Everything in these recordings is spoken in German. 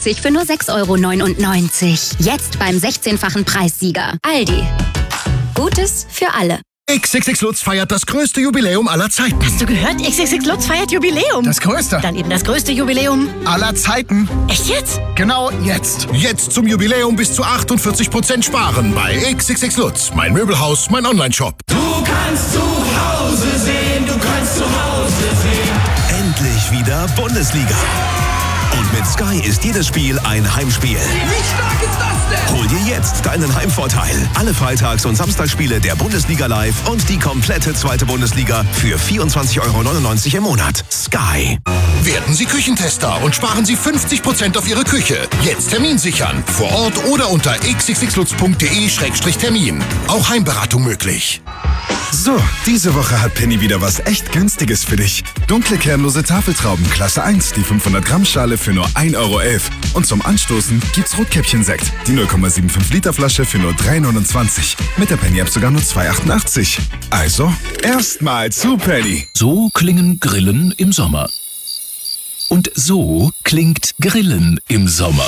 1,50 für nur 6,99 €. Jetzt beim 16-fachen Preissieger. Aldi. Gutes für alle. XXX Lutz feiert das größte Jubiläum aller Zeiten. Hast du gehört? XXX Lutz feiert Jubiläum. Das größte. Dann eben das größte Jubiläum Aller Zeiten. Echt jetzt? Genau jetzt. Jetzt zum Jubiläum bis zu 48% sparen bei XXX Lutz. Mein Möbelhaus, mein Onlineshop. Du kannst zu Hause sehen, du kannst zu Hause sehen. Endlich wieder Bundesliga. Und mit Sky ist jedes Spiel ein Heimspiel. Wie stark ist das denn? Hol dir jetzt deinen Heimvorteil. Alle Freitags- und Samstagsspiele der Bundesliga live und die komplette zweite Bundesliga für 24,99 € im Monat. Sky. Werden Sie Küchentester und sparen Sie 50% auf Ihre Küche. Jetzt Termin sichern. Vor Ort oder unter xxxlutz.de/termin. Auch Heimberatung möglich. So, diese Woche hat Penny wieder was echt Günstiges für dich. Dunkle kernlose Tafeltrauben Klasse 1, die 500 Gramm Schale für nur 1,11 € Und zum Anstoßen gibt's Rotkäppchen-Sekt, die 0,75 Liter Flasche für nur 3,29 €. Mit der Penny-App sogar nur 2,88 €. Also, erstmal zu Penny. So klingen Grillen im Sommer. Und so klingt Grillen im Sommer.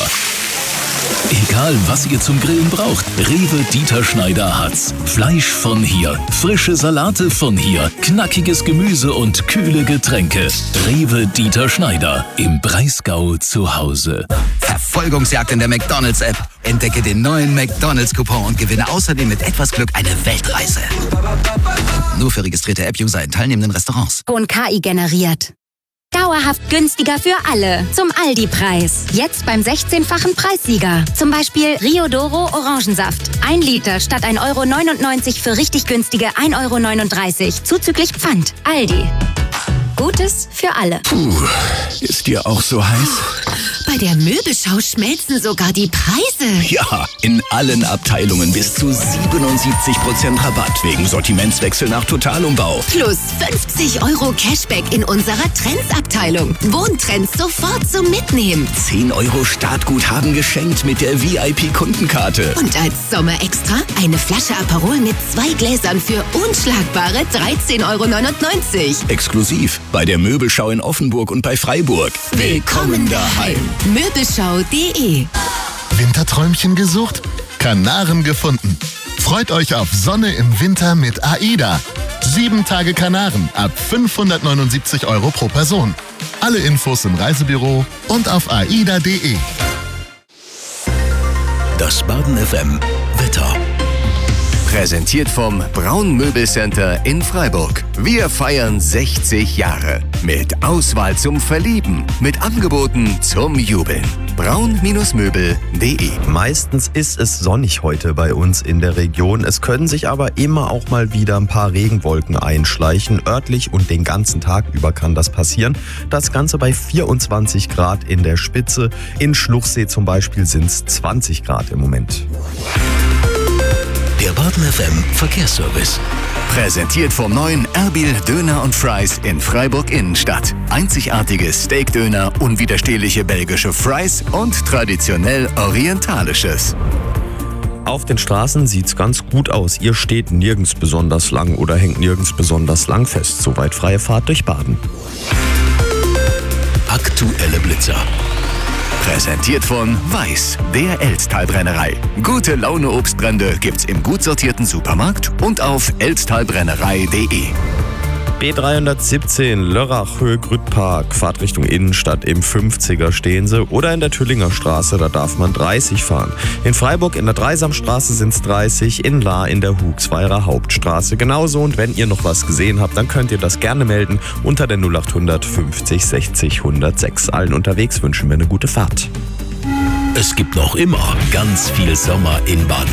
Egal, was ihr zum Grillen braucht, Rewe Dieter Schneider hat's. Fleisch von hier, frische Salate von hier, knackiges Gemüse und kühle Getränke. Rewe Dieter Schneider, im Breisgau zu Hause. Verfolgungsjagd in der McDonald's-App. Entdecke den neuen McDonald's-Coupon und gewinne außerdem mit etwas Glück eine Weltreise. Nur für registrierte App-User in teilnehmenden Restaurants. Und KI generiert. Dauerhaft günstiger für alle. Zum Aldi-Preis. Jetzt beim 16-fachen Preissieger. Zum Beispiel Rio Doro Orangensaft. 1 Liter statt 1,99 € für richtig günstige 1,39 € zuzüglich Pfand. Aldi. Gutes für alle. Ist dir auch so heiß? Bei der Möbelschau schmelzen sogar die Preise. Ja, in allen Abteilungen bis zu 77% Rabatt wegen Sortimentswechsel nach Totalumbau. Plus 50 € Cashback in unserer Trends-Abteilung. Wohntrends sofort zum Mitnehmen. 10 € Startguthaben geschenkt mit der VIP-Kundenkarte. Und als Sommerextra eine Flasche Aperol mit 2 Gläsern für unschlagbare 13,99 €. Exklusiv bei der Möbelschau in Offenburg und bei Freiburg. Willkommen daheim. Möbelschau.de. Winterträumchen gesucht? Kanaren gefunden. Freut euch auf Sonne im Winter mit AIDA. 7 Tage Kanaren ab 579 € pro Person. Alle Infos im Reisebüro und auf aida.de. Das Baden FM Wetter. Präsentiert vom Braun Möbelcenter in Freiburg. Wir feiern 60 Jahre. Mit Auswahl zum Verlieben. Mit Angeboten zum Jubeln. braun-möbel.de. Meistens ist es sonnig heute bei uns in der Region. Es können sich aber immer auch mal wieder ein paar Regenwolken einschleichen. Örtlich und den ganzen Tag über kann das passieren. Das Ganze bei 24 Grad in der Spitze. In Schluchsee zum Beispiel sind es 20 Grad im Moment. Der Baden FM Verkehrsservice. Präsentiert vom neuen Erbil Döner und Fries in Freiburg Innenstadt. Einzigartiges Steakdöner, unwiderstehliche belgische Fries und traditionell orientalisches. Auf den Straßen sieht's ganz gut aus. Ihr steht nirgends besonders lang oder hängt nirgends besonders lang fest. Soweit freie Fahrt durch Baden. Aktuelle Blitzer. Präsentiert von Weiß, der Elztalbrennerei. Gute Laune Obstbrände gibt's im gut sortierten Supermarkt und auf elztalbrennerei.de. B317 Lörrach-Höhe-Grüttpark, Fahrtrichtung Innenstadt im 50er stehen sie oder in der Tüllinger Straße, da darf man 30 fahren. In Freiburg in der Dreisamstraße sind es 30, in Lahr in der Hugsweiler Hauptstraße genauso. Und wenn ihr noch was gesehen habt, dann könnt ihr das gerne melden unter der 0800 50 60 106. Allen unterwegs wünschen wir eine gute Fahrt. Es gibt noch immer ganz viel Sommer in Baden.